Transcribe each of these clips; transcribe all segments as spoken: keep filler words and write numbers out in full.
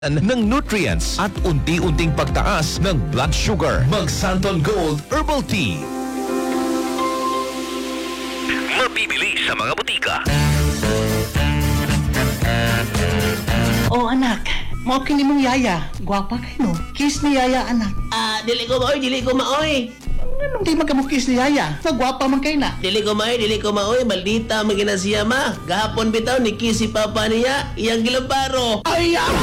ng nutrients at unti-unting pagtaas ng blood sugar. Mag Santon Gold Herbal Tea. Mabibili sa mga butika. Oh anak, mo kini mong yaya. Gwapa kay no. Kiss ni yaya anak. Ah, dili ko maoy, dili ko maoy. Anong di magkamukis ni yaya? Nagwapa man kay na. Dili ko maoy, dili ko maoy, maldita magina siya ma. Gahapon bitaw ni kiss si papa niya, iyang gilabaro. Ay, ah!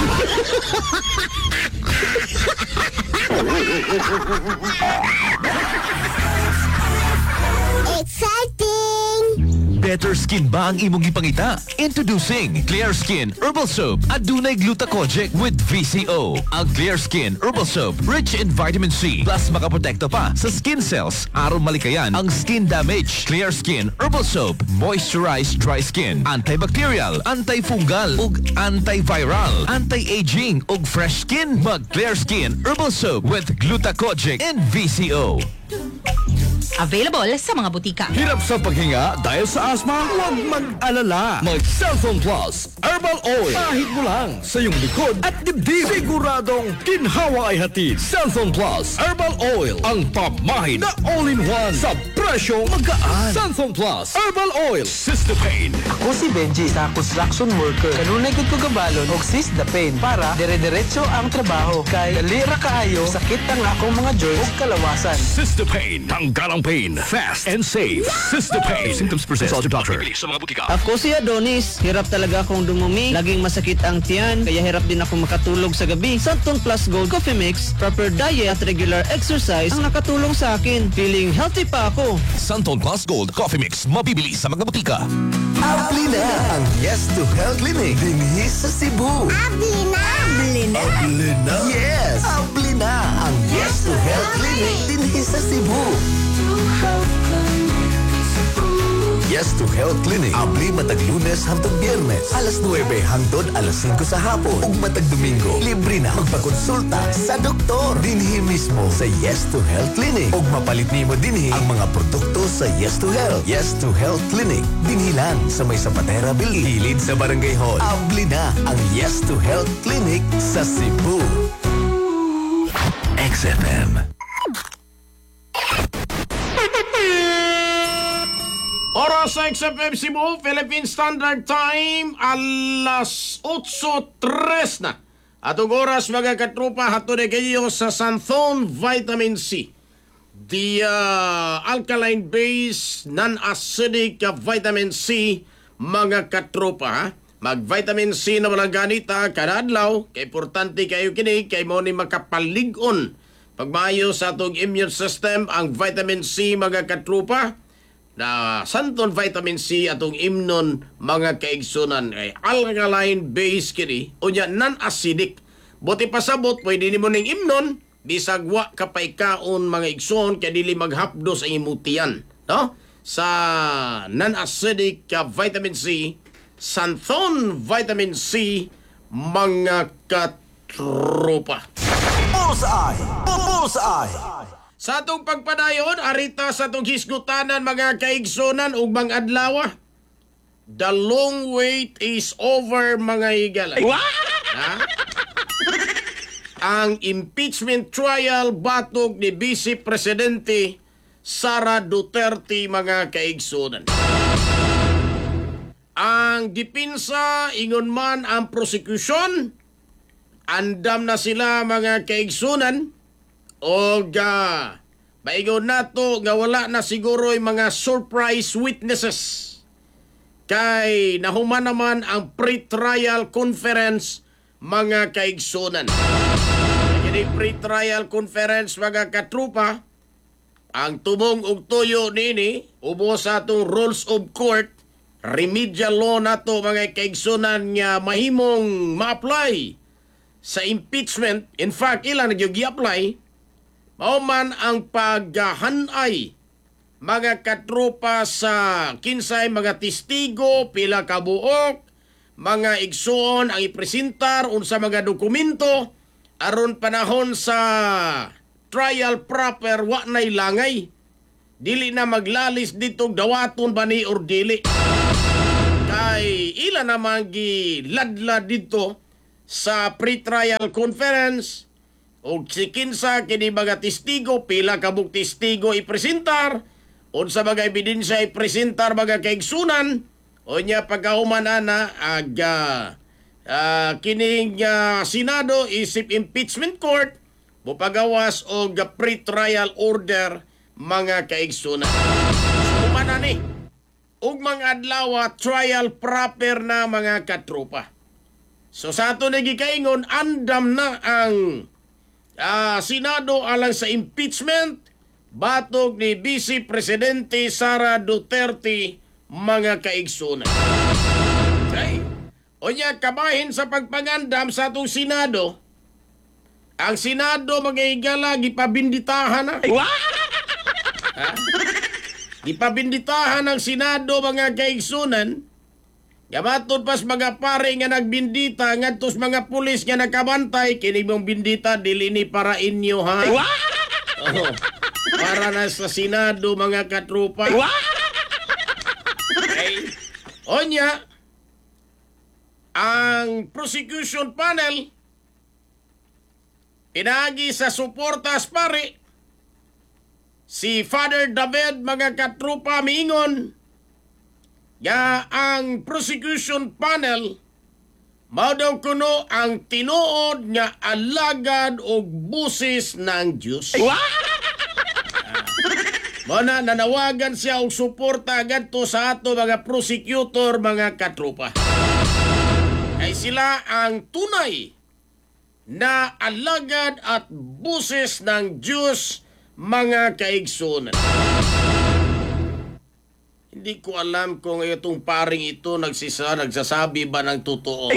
Exciting! Better skin ba ang imong ipangita? Introducing Clear Skin Herbal Soap at Dunay Glutathione with V C O. Ang Clear Skin Herbal Soap rich in vitamin C plus makaprotekto pa sa skin cells aron malikayan ang skin damage. Clear Skin Herbal Soap moisturize dry skin, antibacterial, antifungal ug antiviral, anti-aging ug fresh skin. Mag Clear Skin Herbal Soap with Glutathione and V C O. Available sa mga butika. Hirap sa paghinga dahil sa asma? Huwag mag-alala. Mag Cellphone Plus Herbal Oil. Kahit mo lang sa iyong likod at dibdib. Siguradong ginhawa ay hatid. Cellphone Plus Herbal Oil. Ang pamahin na all-in-one sa presyong magaan. Cellphone Plus Herbal Oil. Cystopain. Ako si Benji sa construction worker. Kanunay gud ko gabalon og sis the pain para dire-diretso ang trabaho. Kay dali ra kaayo sakit ang akong mga joints ug kalawasan. Cystopain. Tanggal ang pain. Fast and safe. Cystopain. Symptoms present. Consult your doctor. Sa mga butika. Ako si Adonis. Hirap talaga akong dumumi. Laging masakit ang tiyan. Kaya hirap din ako makatulog sa gabi. Santon Plus Gold Coffee Mix, proper diet at regular exercise ang nakatulong sa akin. Feeling healthy pa ako. Santon Plus Gold Coffee Mix mabibili sa mga butika. Abli na ang Yes to Health Clinic dinhi sa Cebu. Abli na! Abli na! Abli na? Yes! Abli na ang Yes to Health Clinic dinhi sa Cebu. Yes to Health Clinic. Abli matag Lunes hangtod Biyernes. Alas nuwebe hangtod alas singko sa hapon. Ug matag Domingo, libre na magpakonsulta sa doktor. Dinhi mismo sa Yes to Health Clinic. Ug mapalit nimo dinhi ang mga produkto sa Yes to Health. Yes to Health Clinic. Dinhi lang sa may Zapatera Building. Hilid sa Barangay Hall. Abli na ang Yes to Health Clinic sa Cebu. X F M. Oras sa X F M Cebu, Philippine Standard Time, alas otso tres na. Atong oras mga katrupa, hatun kayo sa Santhon Vitamin C. The uh, alkaline base, non-acidic vitamin C, mga katrupa. Mag-vitamin C na walang ganita, kanadlaw, kay importante kayo kini, kay mo ni makapalig-on. Pagmayo sa atong immune system, ang vitamin C, mga katrupa, na Santon Vitamin C atong imnon mga kaigsunan ay alkaline base kini unya non-acidic. Buti pasabot pwede nimo ning imnon bisag wa kapay kaon mga igsoon kay dili maghapdos ang imutian, no? Sa non-acidic ka vitamin C, Santon Vitamin C, mga katropa. Bullseye! Bullseye! Sa atong pagpadayon, arita sa atong hisgutanan mga kaigsunan ug mga adlaw. The long wait is over mga higala. Ha? Ang impeachment trial batok ni Vice Presidente Sara Duterte mga kaigsunan. Ang depensa ingon man ang prosecution, andam na sila mga kaigsunan. O ga, maingon nato nga wala na siguro yung mga surprise witnesses. Kay nahuman naman ang pre-trial conference mga kaigsunan. Kini pre-trial conference mga katrupa, ang tumong og tuyo nini, ubo sa atong rules of court, remedial law nato mga kaigsunan nga mahimong ma-apply sa impeachment. In fact, ilan nagyog i-apply, mao man ang paghanay mga katropa sa kinsay mga testigo, pila ka buok, mga igsoon ang ipresentar unsa mga dokumento aron panahon sa trial proper wa nay langay. Dili na maglalis dito dawaton ba ni or dili. Kay ila naman gi ladla dito sa pre-trial conference o si kinsa kini mga testigo, pila kabuk testigo ipresentar, unsa mga ebidensya ipresentar mga kaigsunan, o niya pagkahuman ana ag uh, uh, kining uh, Senado isip impeachment court mupagawas og pre-trial order mga kaigsunan. So humana ni ug mga adlaw trial proper na mga katropa. So sa ato nagikaingon, andam na ang uh, Senado alang sa impeachment batog ni Vice Presidente Sara Duterte mga kaigsunan. Okay. O niya kabahin sa pagpangandam sa atong Senado, ang Senado magigala gipabinditahan na. Ha? Gipabinditahan ng Senado mga kaigsunan. Gamatod pas mga pare nga nagbindita ngadtos mga pulis nga nakabantay kini mong bindita dili ni para inyo ha. Oh, para na sa Senado mga katropa. Okay. Onya ang prosecution panel pinagi sa suportas pare si Father David mga katropa miingon ya ang prosecution panel mao daw kuno ang tinuod nga alagad og busis ng Dios. Mao na nanawagan siya og suporta ngadto sa ato mga prosecutor mga katropa. Ay sila ang tunay na alagad at busis ng Diyos mga kaigsunan. Hindi ko alam kung itong paring ito nagsisa, nagsasabi ba ng totoo.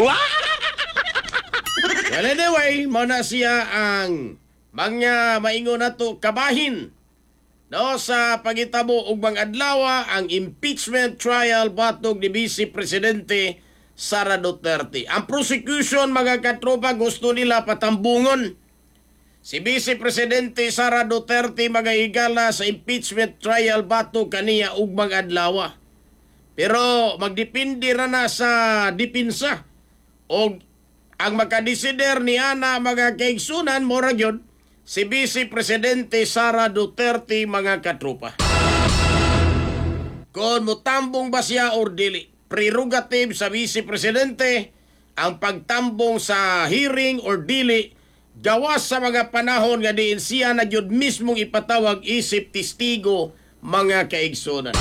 Well anyway, muna siya ang mga maingon na to kabahin no, sa pagitabo og mga adlaw ang impeachment trial batog ni Vice Presidente Sara Duterte. Ang prosecution mga katropa gusto nila patambungon si Vice Presidente Sara Duterte magahigala sa impeachment trial bato kaniya ug mga adlaw. Pero magdepende ra na sa dipinsa og ang makadesider ni ana mga kaigsunan mo ra gyud si Vice Presidente Sara Duterte mga katropa. Kung mutambong ba siya or dili, prerogative sa Vice Presidente ang pagtambong sa hearing or dili gawas sa mga panahon nga diin siya na gyud mismong ipatawag isip testigo mga kaigsunan.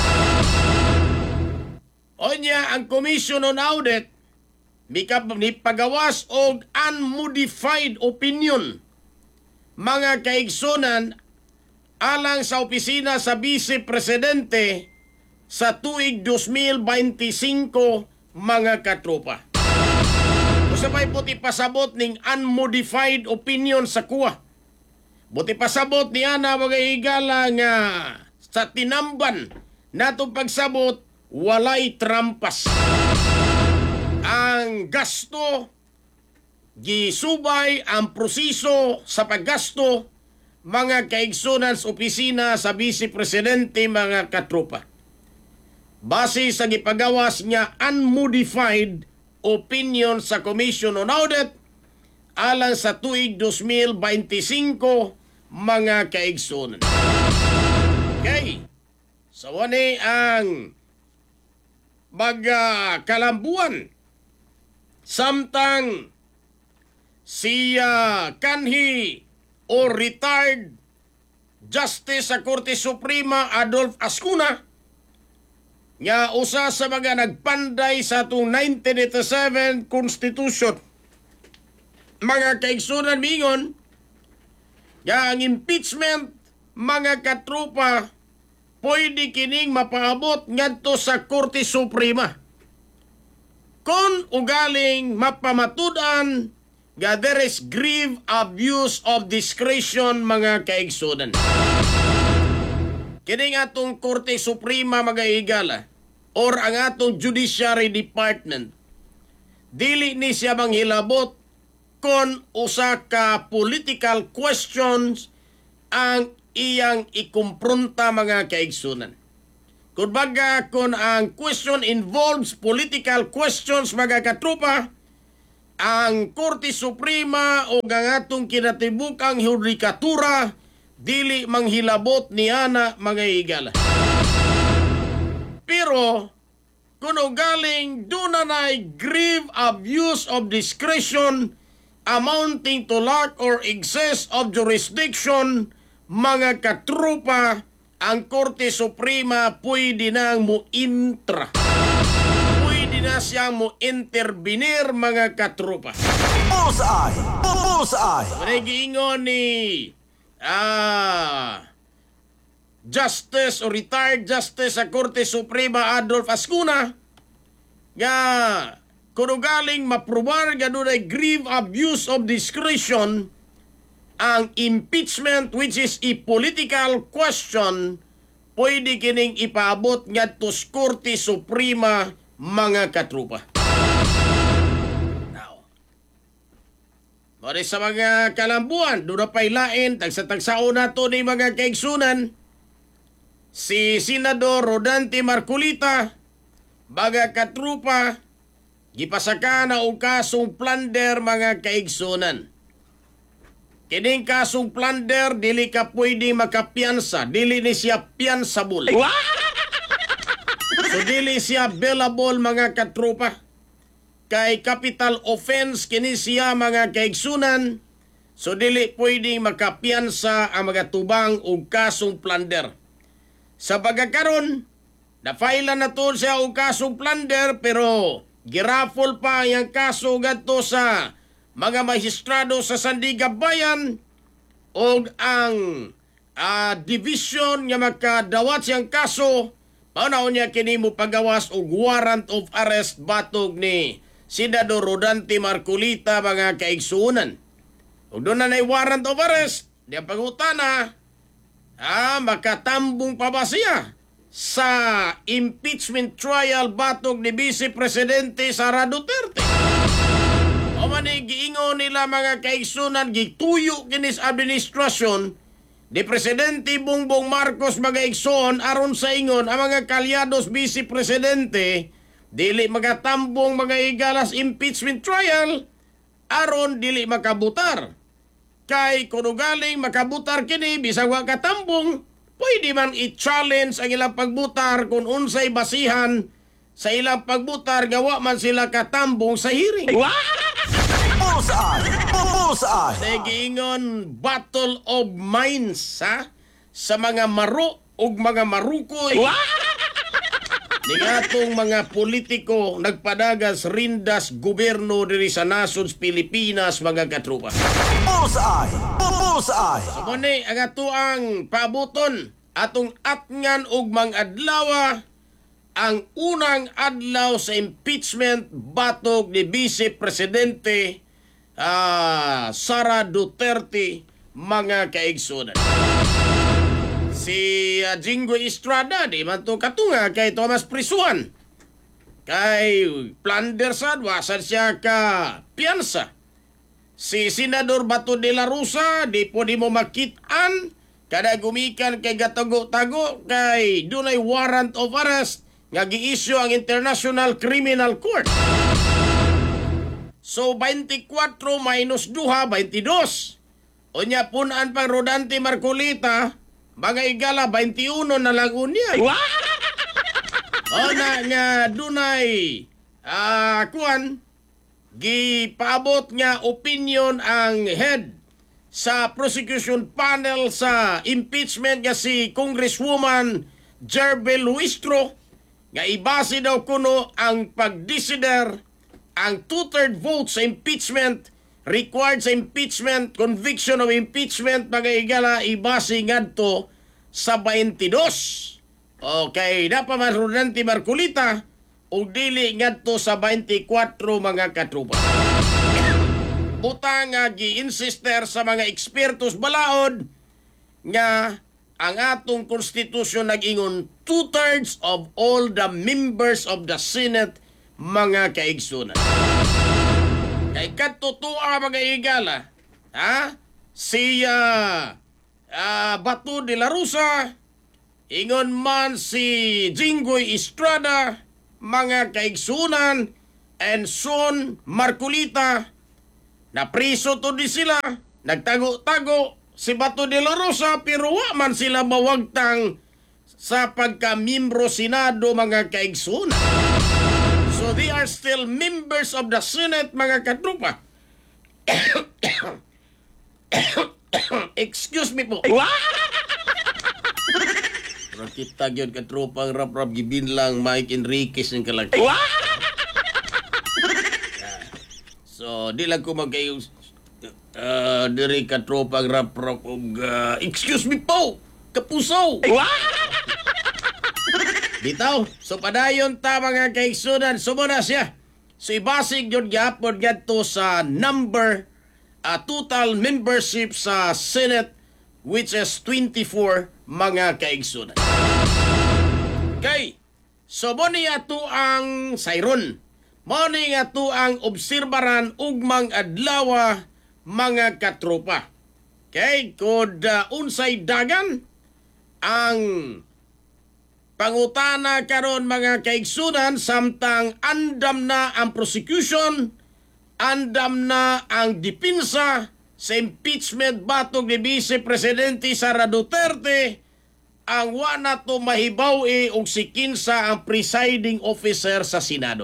Onya ang Commission on Audit ni pagawas og unmodified opinion mga kaigsunan alang sa opisina sa Vice Presidente sa tuig two thousand twenty-five mga katropa. Sabay puti pasabot ning unmodified opinion sa kuha. Buti pasabot ni ana mga higala nga sa tinamban natong pagsabot walay trampas. Ang gasto gisubay ang proseso sa paggasto mga kaigsunan sa opisina sa Vice Presidente mga katropa. Base sa gipagawas nga unmodified opinion sa Commission on Audit alang sa tuig two thousand twenty-five mga kaigsunan. Okay. So wani ang magkalambuan samtang si uh, kanhi o retired Justice sa Korte Suprema Adolf Ascuna nga usa sa mga nagpanday sa atong nineteen eighty-seven Constitution. Mga kaigsunan mingon, nga ang impeachment, mga katropa, pwede kining mapaabot ngadto sa Korte Suprema. Kung ugaling mapamatudan, nga there is grave abuse of discretion mga kaigsunan. Kining atong Korte Suprema mga higala, or ang atong Judiciary Department, dili ni siya manghilabot kon usa ka political questions ang iyang ikumpronta mga kaigsunan. Kung baga kung ang question involves political questions mga katropa, ang Korte Suprema o ang atong kinatibukang hudikatura dili manghilabot ni ana mga higala. Pero kuno galing dunay grave abuse of discretion amounting to lack or excess of jurisdiction, mga katrupa, ang Korte Suprema pwede nang mo-intra. Pwede na siyang mo-intervenir, mga katrupa. Bullseye! Bullseye! Panagiingon ni ah, Justice o retired Justice sa Korte Suprema Adolf Ascuna nga kuno galing maprobar nga dunay grave abuse of discretion ang impeachment, which is a political question, pwede kining ipaabot ngadto sa Korte Suprema, mga katrupa. Now, mali sa mga kalambuan, doon na pailain, tagsa-tagsao na to ni mga kaigsunan, si Senador Rodante Marcolita, mga katrupa, gipasaka na og kasong plunder, mga kaigsunan. Kining kasong plunder, dili ka pwede makapiansa. Dili ni siya piansable. So dili siya bailable, mga katrupa. Kay capital offense kini siya, mga kaigsunan. So dili pwede makapiansa ang mga tubang og kasong plunder. Sa pagkakaroon, na-file na to siya og kasong plunder, pero girafol pa ang kaso gadto sa mga magistrado sa Sandiga Bayan o ang uh, division nga makadawat siyang kaso, paunaw niya kini mo pagawas og warrant of arrest batog ni Senador Rodante Marcolita, mga kaigsunan. Ug doon na na warrant of arrest, di ang pangutana, ah, makatambong pa ba siya sa impeachment trial batog ni Vice Presidente Sara Duterte? O mani giingon nila, mga kaigsunan, gituyo kinis administrasyon ni Presidente Bongbong Marcos, mga igsoon, aron sa ingon ang mga kalyados Vice Presidente dili magatambong, mga igalas impeachment trial aron dili makabutar. Kay kuno galing makabutar kini bisag wa katambong, pwede man i-challenge ang ilang pagbutar kung unsay basihan sa ilang pagbutar gawa man sila katambong sa hearing. Bullseye! Bullseye! Nagiingon battle of minds, ha? Sa mga maro ug mga marukoy. Ni atong mga politiko nagpadagas rindas gobyerno diri sa nasod Pilipinas, mga katrupa. Bullseye! Bullseye! So muni ang atuang paabuton atong atngan og mga adlaw, ang unang adlaw sa impeachment batog ni Vice Presidente uh, Sara Duterte, mga kaigsunan. Si uh, Jinggoy Estrada, di man to katunga kay Thomas Prisuan. Kay plunder sad, wasan siya ka piyansa. Si Senador Bato de la Rosa, di po di mo makitaan, kada gumikan kay gatago-tago, kay dunay warrant of arrest nga gi-issue ang International Criminal Court. So, twenty-four minus two, twenty-two. Unya punaan pang Rodante Marcolita, mga igala, twenty-one na lang unya. O na nga dunay, ah, uh, kuan, gipaabot nga opinion ang head sa prosecution panel sa impeachment nga si Congresswoman Jerbel Luistro, nga ibase daw kuno ang pagdesider ang two-third vote sa impeachment, required sa impeachment, conviction of impeachment, mga igala, ibase ngadto sa twenty-two. Okay, napaman Rodante Marcolita o dili ngadto sa twenty-four, mga katrupa. Butang nga gi-insister sa mga ekspertos balaod nga ang atong konstitusyon nag-ingon two-thirds of all the members of the Senate, mga kaigsunan. Kay katutua, mga igala, ha? Si uh, uh, Bato de la Rosa, ingon man si Jinggoy Estrada, mga kaigsunan, and Son Marcolita. Napriso to di sila. Nagtago-tago si Bato de la Rosa pero wa man sila mawagtang sa pagka-membro Senado mga kaigsunan. So they are still members of the Senate mga katrupa. Excuse me po. Pero kita yun katrupang rap-rap gibin lang Mike Enriquez ng kalagay. So di lang ko magkayo uh, diri katropang rap-rap og uh, excuse me po kapuso. Bitaw, so padayon ta mga kaigsunan, sumo na siya. So ibasig yun gyapon gadto sa number uh, total membership sa Senate which is twenty-four mga kaigsunan. Okay, so mo ni ato ang sayron. Mo ni ato ang obserbaran ugmang adlaw mga katropa. Okay, kod uh, unsay dagan ang pangutana karon mga kaigsunan samtang andam na ang prosecution, andam na ang depensa sa impeachment batog ni Vice Presidente Sara Duterte, ang wa na to mahibaw-i og si kinsa ang presiding officer sa Senado.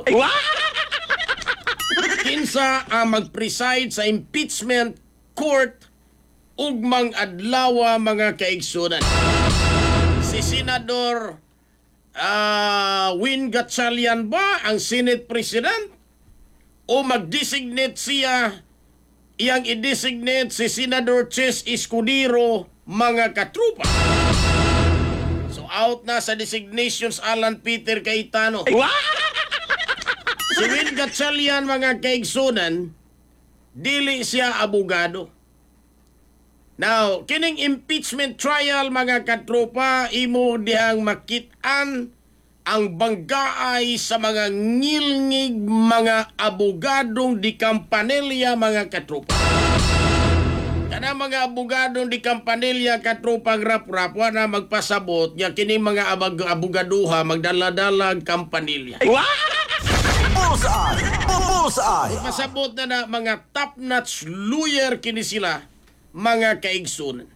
Kinsa ang mag-preside sa impeachment court ugmang adlaw mga kaigsunan. Si Senador uh, Win Gatchalian ba ang Senate President? O mag-designate siya, iyang i-designate si Senador Chess Escudero mga katrupa? So out na sa designations Alan Peter Cayetano. Si Win Gatchalian mga kaigsunan, dili siya abogado. Now, kining impeachment trial mga katropa, imo dihang makitaan ang banggaay sa mga ngilngig mga abogadong di Campanilla mga katropa. Kana mga abogadong di Campanilla katropa rap-rap na magpasabot niya kining mga abag abogaduha magdala-dalag Campanilla. Bullseye! Bullseye! Magpasabot na na mga top-notch lawyer kini sila mga kaigsunan.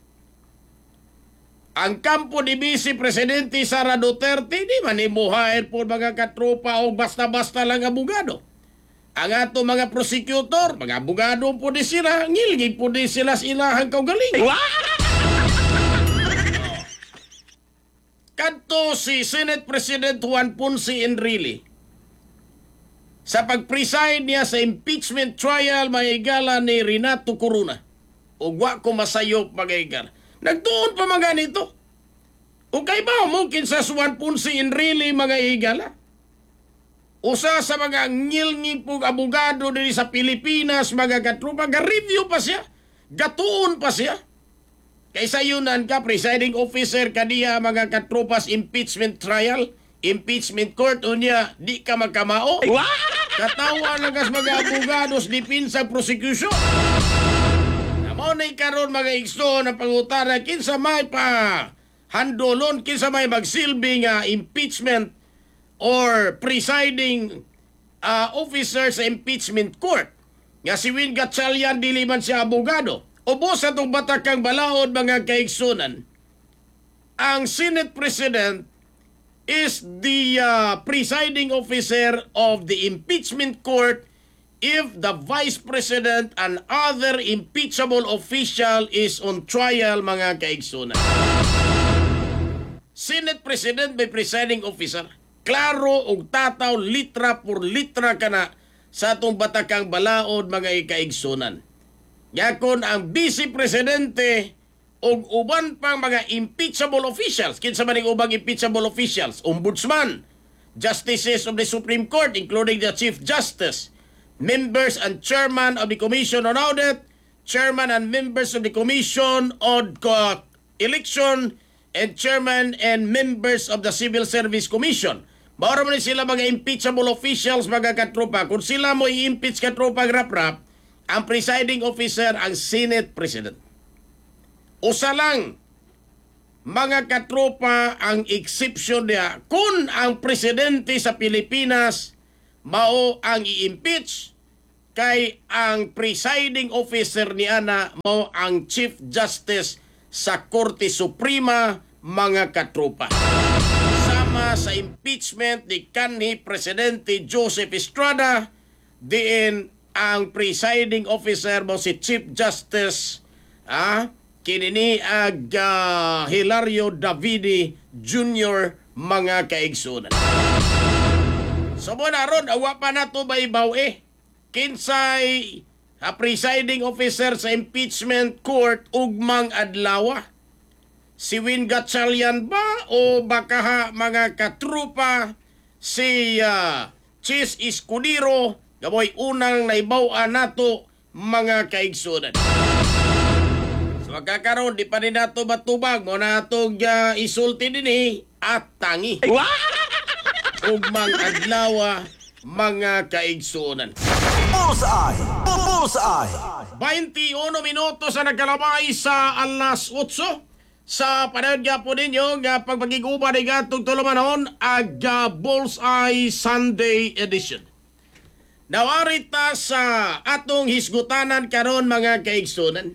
Ang kampo ni Vice Presidente Sara Duterte di man imuhain po mga katropa o basta-basta lang abogado. Ang ato mga prosecutor, mga abogado po di sila, ngilgig po di sila sa ilahang kaugaling. Kadto si Senate President Juan Ponce Enrile sa pag-preside niya sa impeachment trial maigala ni Renato Corona. O wa ko masayop magaigar. Nagtuon pa mga nito. O kay ba mungkin sa Juan Ponce Enrile mga igala? Usa sa mga ngilngig pong abogado diri sa Pilipinas mga katrupa, ga-review pa siya. Gatuon pa siya. Kaysa yunan ka, presiding officer kaniya mga katrupas impeachment trial, impeachment court, unya, di ka magkamao. Katawa lang kas mga abogados dipinsa prosecution. Namo na karon mga igso na pangutana kinsa may pa handolon, kinsa may magsilbi nga impeachment or presiding uh, officer sa impeachment court. Nga si Win Gatchalian dili man siya abogado. Ubos sa itong batakang balaod mga kaigsunan, ang Senate President is the uh, presiding officer of the impeachment court if the Vice President and other impeachable official is on trial mga kaigsunan. Senate President may presiding officer. Klaro og tataw litra por litra kana sa atong batakang balaod mga kaigsunan. Yakon ang Vice Presidente og uban pang mga impeachable officials, kinsa man ning ubang impeachable officials, ombudsman, justices of the Supreme Court including the Chief Justice, members and chairman of the Commission on Audit, chairman and members of the Commission on uh, Election, and chairman and members of the Civil Service Commission. Maura man sila mga impeachable officials mga katropa. Kung sila mo i-impeach katropa rap-rap, ang presiding officer ang Senate President. Usa lang mga katropa ang exception niya kung ang presidente sa Pilipinas mao ang i-impeach kay ang presiding officer ni ana mao ang Chief Justice sa Korte Suprema, mga katropa. Sama sa impeachment ni kanhi Presidente Joseph Estrada, diin ang presiding officer mo si Chief Justice ah, kinini ag uh, Hilario Davide Junior, mga kaigsunan. So mo na ron, awa pa na to ba ibaw eh. Kinsay a presiding officer sa impeachment court ugmang adlawa. Si Win Gatchalian ba o baka ha, mga katrupa si uh, Chis Escudero, gaboy unang naibaw-an nato, mga kaigsunan. So magkakaroon, di pa rin nato batubag mo na itong uh, isulti din eh, at tangi. Ugmang adlawa, mga kaigsunan. Bullseye! Bullseye! twenty-one minutos na nagkalabay sa alas otso. Sa panahon nga po ninyo, nga pagpagiguba ni gatong tulumanon, ag uh, Bullseye Sunday Edition. Nawarita sa atong hisgutanan karon, mga kaigsunan.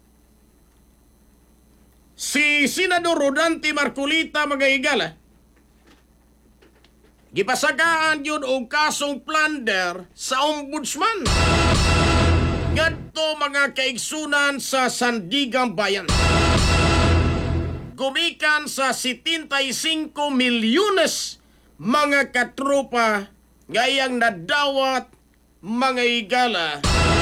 Si Senador Rodante Marcolita, mga higala, gipasagaan yun og kasong plunder sa ombudsman. Ngadto, mga kaigsunan, sa Sandigang Bayan. Gumikan sa seventy-five milyones, mga katropa, ngayang nadawat, mga higala,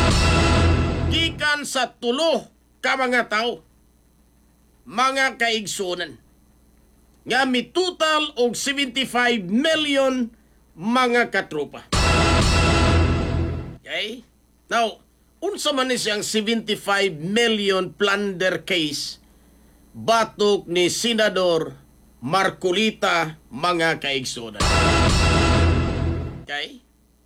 gikan sa tulo ka mga tao, mga kaigsunan, nga mi total og seventy-five million, mga katropa. Okay? Now, unsa man ni siyang seventy-five million plunder case batok ni Senador Marcolita, mga kaigsunan. Okay?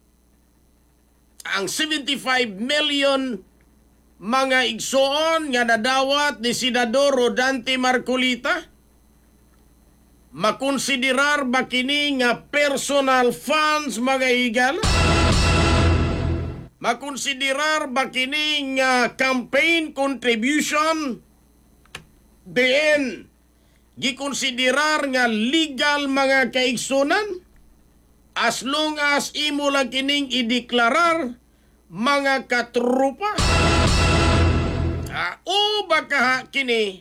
Ang seventy-five million, mga igsoon nga nadawat ni Senador Rodante Marcolita, makonsiderar ba kini nga personal funds, mga higala? Makonsiderar ba kini nga campaign contribution? Diin, gikonsiderar nga legal, mga kaigsunan? As long as imo lang kining ideklarar, mga katrupa. Ah, o baka kini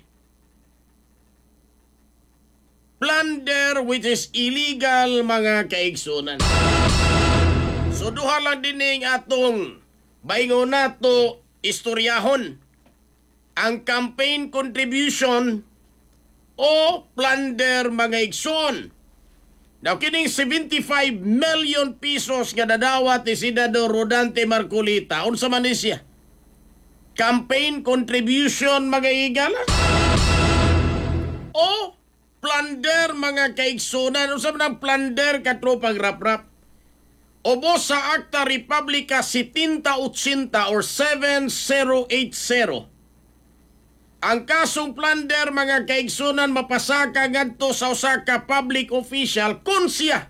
plunder which is illegal, mga kaigsunan. So duha lang dining atong baingon nato istoryahon ang campaign contribution o plunder, mga igsoon. Now, kining seventy-five million pesos nga nadawat ni Senador Rodante Marcolita, unsa man ni siya? Campaign contribution, mga higala? O plunder, mga kaigsunan? Unsa man ang plunder, katropang rap-rap? Obo sa Acta Republica seventy eighty or seventy eighty. Ang kasong plunder, mga kaigsunan, mapasaka ngadto sa usa ka public official kung siya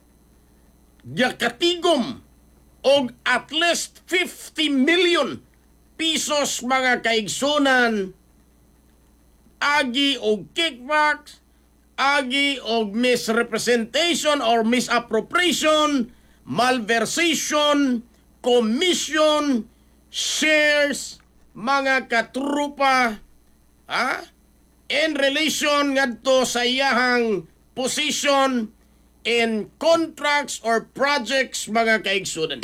gakatigom og at least fifty million pesos, mga kaigsunan, agi og kickbacks, agi og misrepresentation or misappropriation, malversation, commission, shares, mga katrupa, ha? In relation ngadto sa iyahang position in contracts or projects, mga kaigsunan.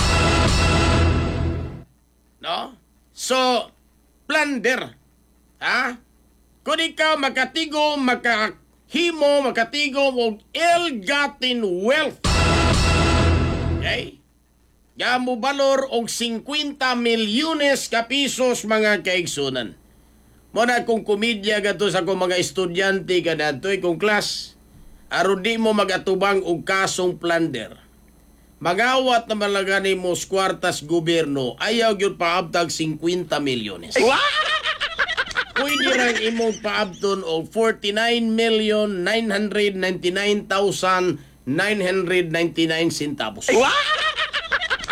No? So, plunder. Ha? Kung ikaw makatigo, makahimo, makatigo og ill-gotten wealth. Okay? Gamu balor og fifty milyones ka pisos, mga kaigsunan. Muna kung komedya gato sa kong mga estudyante kadatoy kung klas, aron di mo magatubang og kasong plunder. Magawat na malagani mo kwartas gobyerno, ayaw gyud paabtag fifty milyones. Pwede rang imong paabton og forty-nine million nine hundred ninety-nine thousand nine hundred ninety-nine centavos.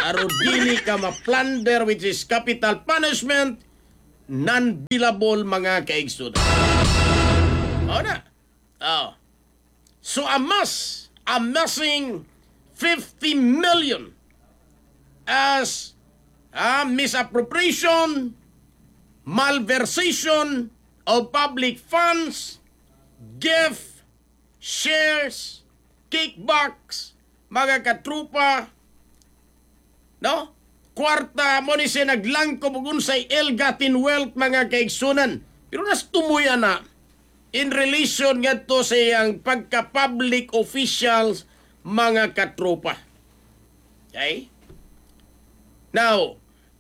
Aron dili ka ma-plunder, which is capital punishment, non-billable mga kaigsunan. O na. Oh. So amas, amassing fifty million as uh, misappropriation, malversation of public funds, gift, shares, kickbacks, mga katrupa, no? Kwarta mo ni siya naglangko bugun sa ill-gotten wealth mga kaigsunan. Pero nas tumuya na in relation nga to sa iyang pagka-public officials mga katrupa. Okay? Now,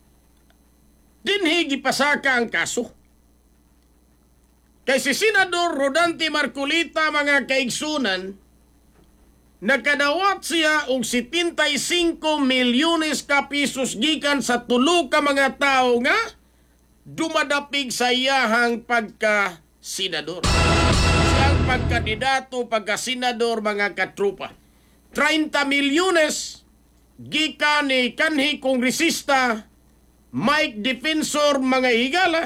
dinhi gipasaka ang kaso. Kay si Senador Rodante Marcolita mga kaigsunan, nakadawat siya og setenta-cinco milyones ka pisos gikan sa tulo ka mga tao nga dumadapig sa iyahang pagka-senador. Siyang pagkandidato, pagka-senador mga katrupa. thirty milyones gikan ni kanhi kongresista Mike Defensor mga higala.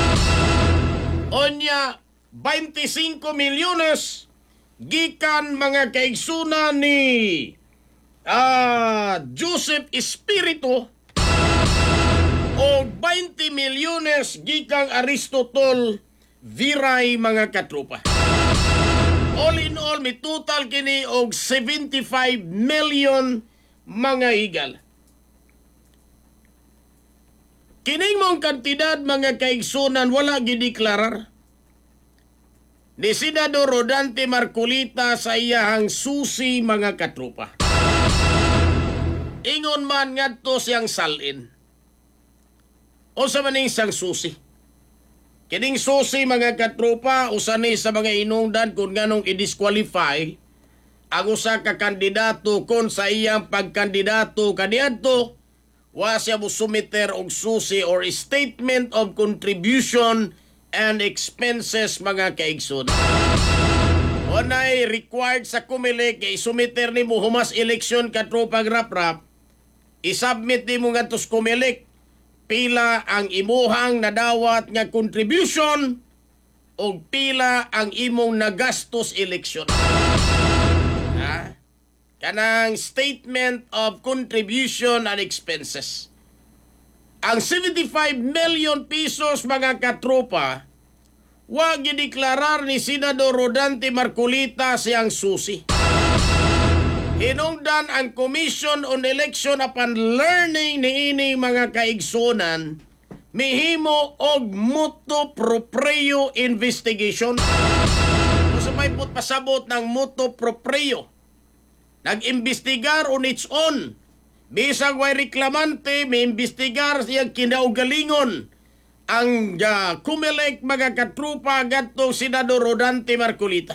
Onya twenty-five milyones gikan mga kaigsunan ni uh, Joseph Espiritu o twenty milyones gikang Aristotol Viray mga katrupa. All in all, may total kini og seventy-five million mga higal. Kining mong kantidad mga kaigsunan wala gideklarar ni Senador Rodante Marcolita sa iyahang susi mga katrupa. Ingon man ngadto siyang salin. O sa maning siyang susi. Kining susi mga katrupa usa ni sa mga inungdan kung nganong i-disqualify ang usa ka kandidato kon sa iyang pagkandidato kaniadto wa siya mo sumiter og susi or statement of contribution and expenses mga kaigsoon. Unay required sa Comelec kay sumiter nimo humas eleksyon katrupa rap-rap, isubmit nimo ngadto sa Comelec pila ang imuhang nadawat nga contribution o pila ang imong nagastos eleksyon. Ha? Kanang statement of contribution and expenses. Ang seventy-five million pesos mga katropa, wa gideklarar ni Senador Rodante Marcolita siyang susi. Hinungdan ang Commission on Election upon learning ni ini mga kaigsunan, mihimo og motu proprio investigation. Kung may put pasabot ng motu proprio, nag-imbestigar on its own. Bisag way reklamante, may imbestigar siyang kinaugalingon ang uh, Comelec mga katrupa gadto Senador Rodante Marcolita.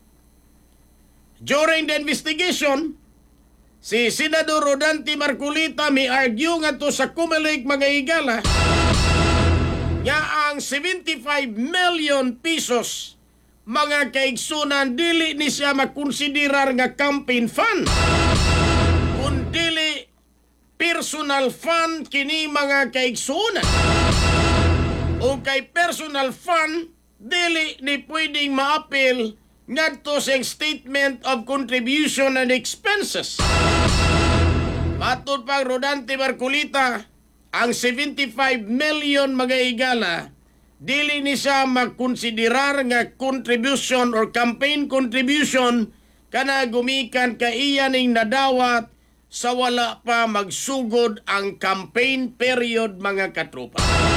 During the investigation, si Senador Rodante Marcolita may argue nga to sa Comelec mga higala nga ang seventy-five million pesos mga kaigsunan dili ni siya makonsiderar nga campaign fund kun dili personal fund kini mga kaigsunan o kay personal fund dili ni pwedeng maapil ngadto sa statement of contribution and expenses. Matod pang Rodante Marcolita, ang seventy-five million mga higala dili ni siya magkonsiderar nga contribution or campaign contribution kana gumikan ka iyaning nadawat sa wala pa magsugod ang campaign period mga katropa.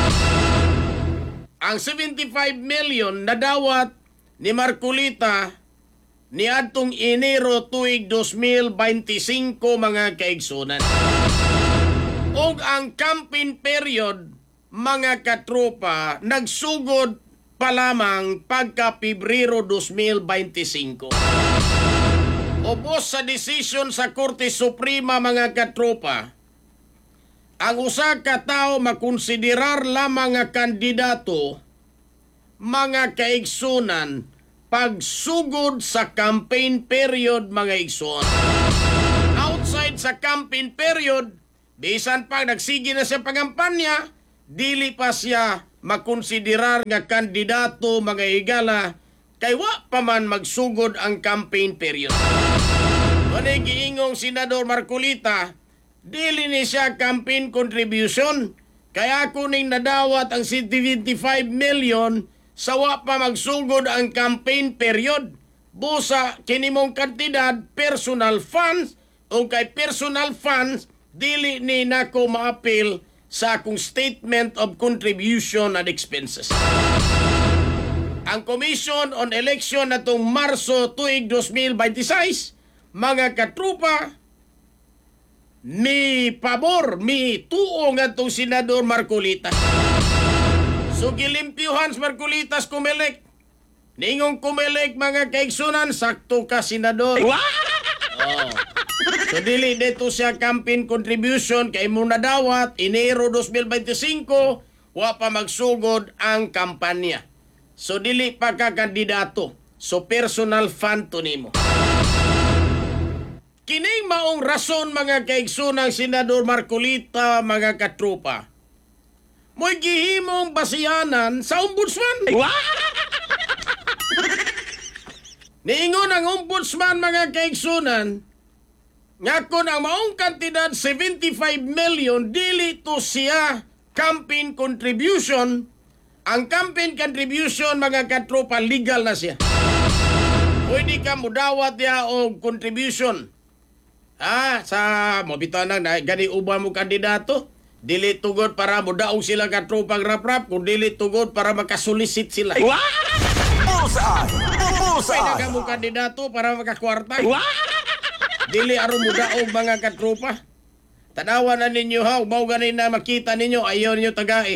Ang seventy-five million nadawat ni Marcolita ni adtong Enero tuig two thousand twenty-five mga kaigsunan. Og ang campaign period mga katropa nagsugod pa lamang pagka Pebrero two thousand twenty-five. Ubos sa desisyon sa Korte Suprema mga katropa, ang usa ka tawo makonsiderar lamang nga kandidato mga kaigsunan pagsugod sa campaign period mga igsoon. Outside sa campaign period, Bisan pa nagsige na siya pangampanya, dili pa siya makonsiderar nga kandidato mga higala kay wa pa man magsugod ang campaign period. Manay giingong Senador Marcolita, dili ni siya campaign contribution kaya ako ning nadawat ang seventy-five million sa wa pa magsugod ang campaign period. Busa kini mong kantidad personal funds o kay personal funds dili ni nako ma-appeal sa akong statement of contribution and expenses. Ang Commission on Election natong Marso tuig twenty twenty-six, mga katrupa, mi pabor, mi tuo nga itong Senador Marcolita. So gilimpyuhan sa Marcolitas kumelek. Ningong kumelek mga kaigsunan, sakto ka Senador. Oh. So dili dito siya campaign contribution kay mo nadawat Enero twenty twenty-five wa pa magsugod ang kampanya. So dili pa ka kandidato. So personal fund to nimo. Kining maong rason mga kaigsunang Senador Marcolita mga katropa. Mo'y gihimong basiyanan sa ombudsman. Niingon ang ombudsman mga kaigsunan nga kung ang maong kantidad seventy-five million dili to siya campaign contribution, ang campaign contribution mga katropa legal na siya. Pwede ka mudawat niya o contribution. Ah, sa mabitaw na gani uban mo kandidato, dili tugod para mudaog sila katropang rap-rap, kung dili tugod para makasulisit sila. Bullseye! Pwede Bullseye! ka mo kandidato para makakwarta. Dili aron mudaog mga katropa. Tanawan na ninyo ha, ubaw ganin na makita ninyo, ayaw ninyo tagai.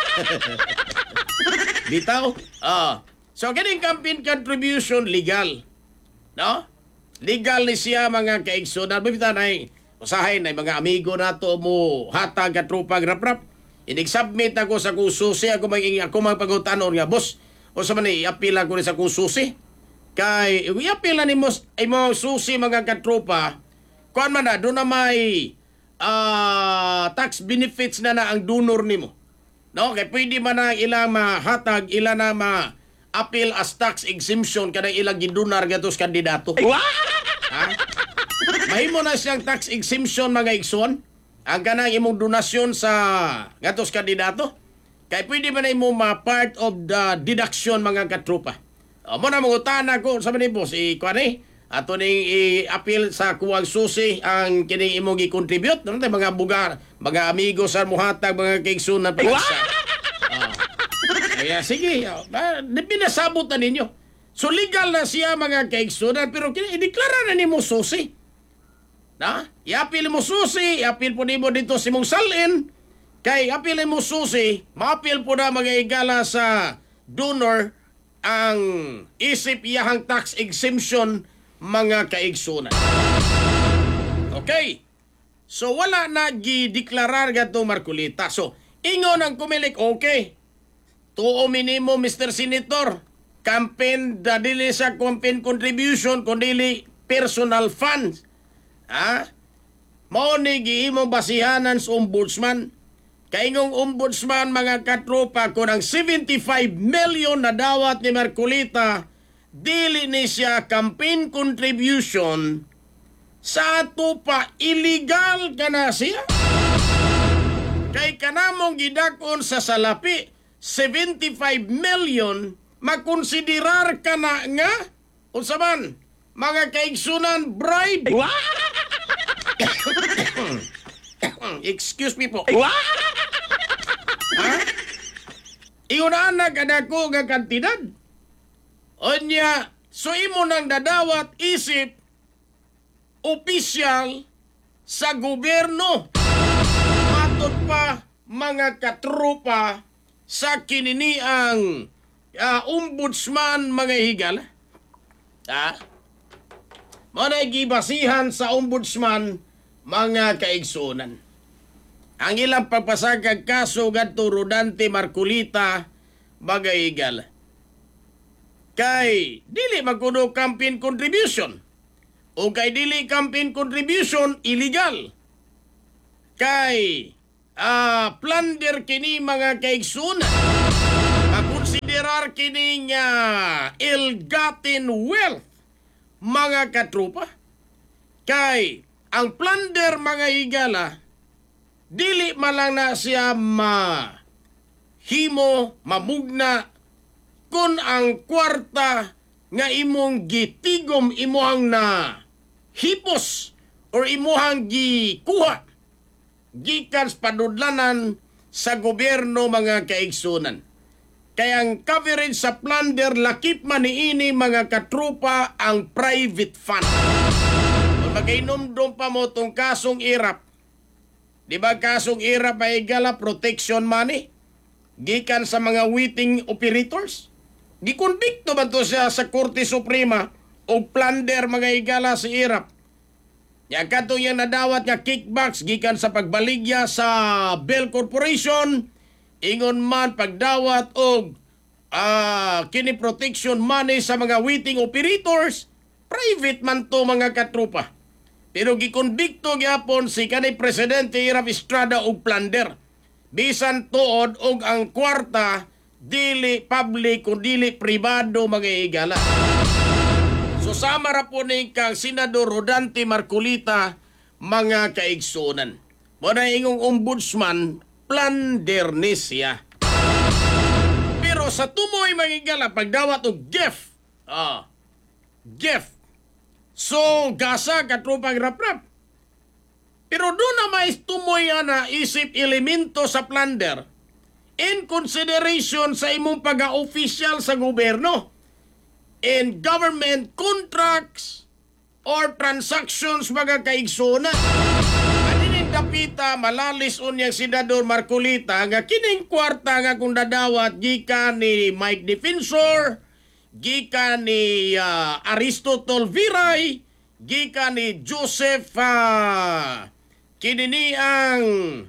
Bitaw? Ah. So, ganing campaign contribution legal. No? Legal ni siya mga kaigsunan. Bibita na usahay na mga amigo nato mo hatag katropa rap-rap. Inig-submit ako sa kususi. Ako mag ako magpagutanon nga, boss. O sa man i-appeal ako sa kususi. Kay, i-appeal na ni mo ay mga susi mga katropa. Kuan man na, doon na may uh, tax benefits na na ang donor ni mo. No? Kaya pwede man na ilang mahatag, ilang na ma-appeal as tax exemption kada ilang gidunar gatos kandidato. Ha? Mahimo na siyang tax exemption mga igsoon. Ang kanang imong donasyon sa gatos kandidato. Kaya pwede man na imong ma-part of the deduction mga katropa. O mo na mangutan ako sa manibos, ikuan eh. Ato ning i-appeal sa kuwang susi ang kining imong i-contribute. Ano tayo mga bugar, mga amigo sa muhatag, mga kaigsunan pa sa. Oh. Kaya sige, oh, pinasabot na ninyo. So legal na siya mga kaigsunan, pero i-deklara na ni mo susi. Na? I-appeal mo susi, i-appeal po nimo dito si mong salin. Kay appeal mo susi, ma-appeal po na mga igala sa donor ang isip iyahang tax exemption mga kaigsunan. Okay. So wala na gi-deklarar gato Marcolita. So ingon ang kumilik, okay. Tuo minimo Mister Senator, campaign da dili sa campaign contribution kundi personal funds. Ha? Mao ni giimong basihanan sa ombudsman. Kaingong ombudsman mga katropa kung ang seventy-five million na dawat ni Marcolita dili ni siya campaign contribution sa ato pa illegal ka na siya. Kay kanamong gidakon sa salapi seventy-five million makonsiderar ka na nga unsa man mga kaigsunan bribe. Excuse me po. Ha? Iunaan na kadako nga kantidad. Onya, so imo nang dadawat isip opisyal sa gobyerno. Matod pa mga katropa sa kininiang uh, ombudsman mga higala. Ha? Manay gibasihan sa ombudsman mga kaigsunan. Ang ilang pagpasagag kaso gadto Rodante Marcolita bagaygal. Kay dili magkuno campaign contribution. O kay dili campaign contribution illegal. kay ah, plunder kini mga kaigsunan. Makonsiderar kini nga ill-gotten wealth mga katrupa. Kay ang plunder mga higala, dili malang na siya mahimo, mamugna kung ang kwarta nga imong gitigom imuhang na hipos or imuhang gikuha gikan sa padudlanan sa gobyerno mga kaigsunan. Kaya ang coverage sa plunder lakip man niini mga katrupa ang private fund. Kung magainomdom pa mo tong kasong irap, di ba kasong irap ay gala protection money gikan sa mga witting operators? Gikonbikto ba to siya sa Korte Suprema o plunder mga higala sa irap? Yang kato yung nadawat nga kickbacks gikan sa pagbaligya sa Bell Corporation, ingon man pagdawat og uh, kini protection money sa mga witting operators, private man to mga katrupa. Pero gikonbikto gyapon si kanay Presidente Irap Estrada og plunder. Bisan tuod og ang kwarta dili public o dili pribado mga higala. So sama ra po ni kang Senador Rodante Marcolita mga kaigsunan. Muna ingong ombudsman, plandernis siya. Pero sa tumoy mga higala, pagdawat og gift, ah, gift. So gasa katrupang rap-rap. Pero doon na mais tumoy na isip elemento sa plunder in consideration sa imong pag-official sa gobyerno in government contracts or transactions mga kaigsunan. Adinin dapita malalis unyang Senador Marcolita nga kining kwarta nga kung dadawat gikan ni Mike Defensor, gikan ni uh, Aristotle Viray, gikan ni Joseph uh, kinini ang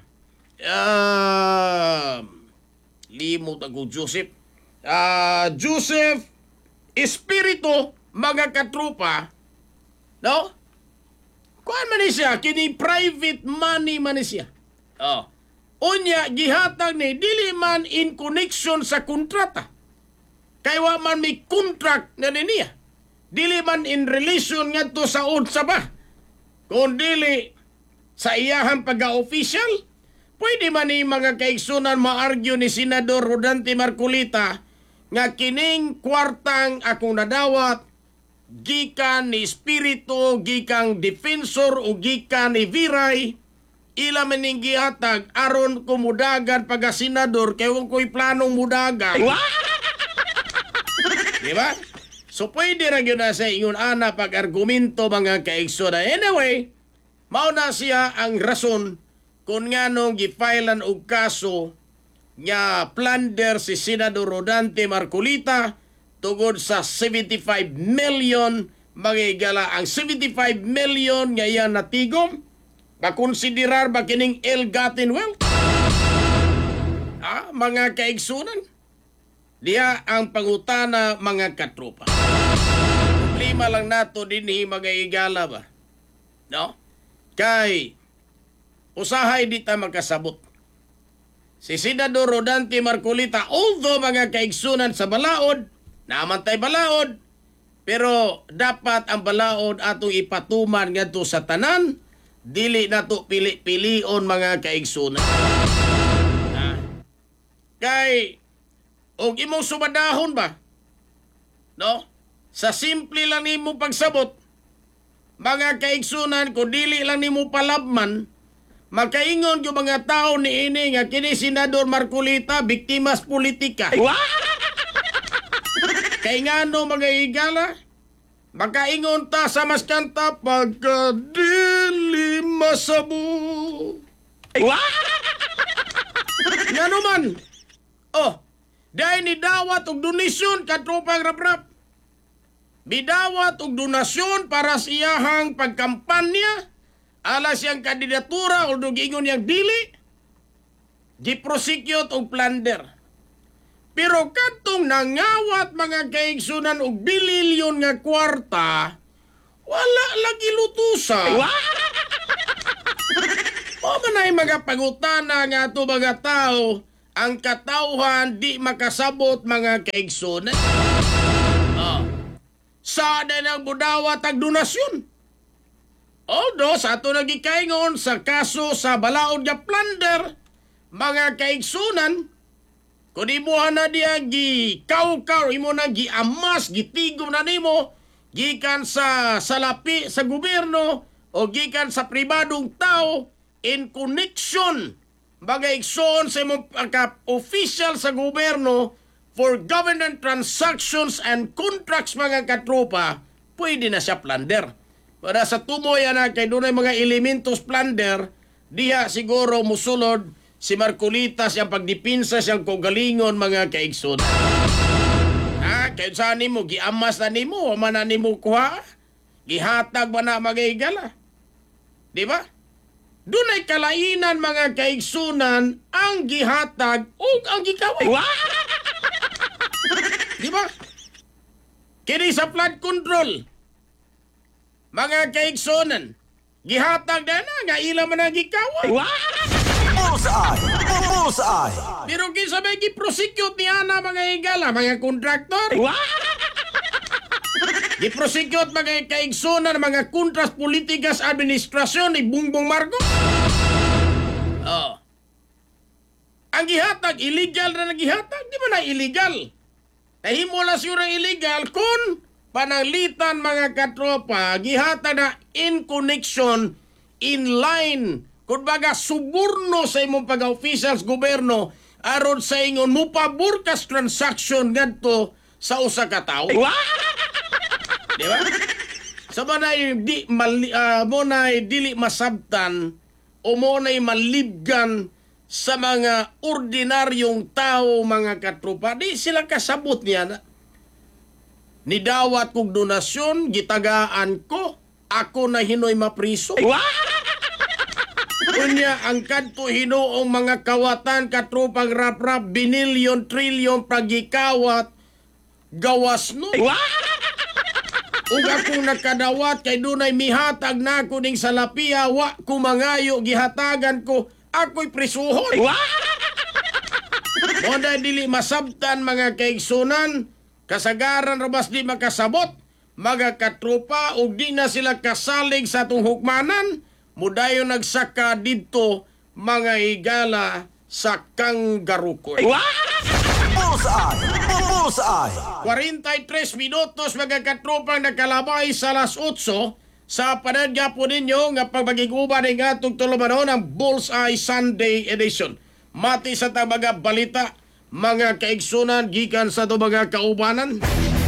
uh, limot ako Joseph. Uh, Joseph Espiritu mga katrupa. No? Kuan man ni siya, kini private money man ni siya. Oh. Unya gihatag ni dili man in connection sa kontrata. Kay wa man may contract na niya. Dili man in relation ngadto sa unsa ba. Kung dili sa iyahang pagka-official, pwede man ni mga kaigsunan ma-argue ni Senador Rodante Marcolita nga kining kwartang akong nadawat gikan ni Espiritu, gikan Defensor o gikan ni Viray, ila maning gihatag aron ko mudagan pagka senador kay wong ko'y planong mudagan. Di ba? So pwede ra gyud na sa ingon ana pag-argumento mga kaigsunan. Anyway, mao na siya ang rason kung nga nung gifailan og kaso nga plunder si Senador Rodante Marcolita tungod sa seventy-five million mga higala. Ang seventy-five million nga yan natigom, makonsiderar ba kining ill-gotten wealth? Ah, mga kaigsunan, diya ang pangutana mga katropa. Problema lang nato din mga higala ba? No? Kay usahay di ta magkasabot. Si Senador Rodante Marcolita, although mga kaigsunan sa balaod, naman tay balaod, pero dapat ang balaod atong ipatuman ngadto sa tanan, dili nato pili-pilion mga kaigsunan. Ah. Kay og imong sumadahon ba? No? Sa simple lang nimo pagsabot, mga kaigsunan, kung dili lang nimo palabman, makaingon yung mga tao ni ini nga kini Senador Marcolita biktimas politika. Kay ngano mga higala, makaingon ta sa mas kanta pagka dili masabo. Ngano man? Oh, dahil ni dawat og donasyon katropang rap-rap. Bidawat og donasyon para sa iyahang pagkampanya ala siyang kandidatura o dugingon niyang dili, giprosecute og plunder. Pero katong nangawat mga kaigsunan og bililyon nga kwarta, wala lagi lutusa. O man ay mga pangutana nga to mga tao, ang katauhan di makasabot mga kaigsunan. Oh. Sada nang budawat ang donasyon. Although sa ato nagikaingon sa kaso sa balaod nga plunder, mga kaigsunan, kung imuha na diya gi-kaw-kaw, imo na gi-amas, gitigom na nimo, gikan sa salapi sa gobyerno o gikan sa pribadong tao in connection mga igsoon sa imong pagka-official sa gobyerno for government transactions and contracts mga katropa, pwede na siya plunder. Para sa tumoy na kay doon ay mga elementos plunder, diha siguro musulod si Marcolitas yung pagdipinsa siyang kogalingon mga kaigsoon. Ha? Kaya saan nimo, giamas na nimo, o man na nimo kuha, gihatag ba na magigala? Di ba? Doon ay kalainan mga kaigsunan ang gihatag o ang gikaway. Di ba? Kini sa flood control, mga kaigsunan, gihatag na na, nga ilang man ang gikaway. Bullseye! Bullseye! Pero kinsa may gi-prosecute niya na mga igala, mga kontraktor? Gi-prosecute mga kaigsunan, mga kontras politikas administrasyon ni Bongbong Marcos? Oh. Ang gihatag, illegal na nagihatag. Di ba na illegal? Nahimo na siya illegal kung pananglitan mga katropa, gihatag na in connection, in line, kung baga suburno sa imong pag-officials gobyerno aron sa ingon mo paburkas transaction ngadto sa usa ka tawo. Di ba? Sa so, manay di mali, uh, mo nay dili masabtan o mo nay malibgan sa mga ordinaryong tao mga katropa, di sila kasabot niya na. Nidawat kong donasyon, gitagaan ko, ako na hinoy mapriso. Kunya ang kadto hinuong mga kawatan katropang rap-rap binilyon trilyon pagikawat gawas no. Ug akong nakadawat kay dunay mihatag na ko ning salapia wa ko mangayo gihatagan ko ako'y prisuhon. Mo na dili masabtan mga kaigsunan, kasagaran rabas di makasabot mga katropa ug di na sila kasalig sa atong hukmanan. Mudayo nagsaka dito mga higala sa Kangarukoy. Bullseye! Bullseye! forty-tres minutos mga katropang nakalabay sa alas otso sa panadya po ninyo nga pagmagiguba ng atong tulumanon ang Bullseye Sunday Edition. Mati sa mga balita, mga kaigsunan gikan sa ito mga kaubanan.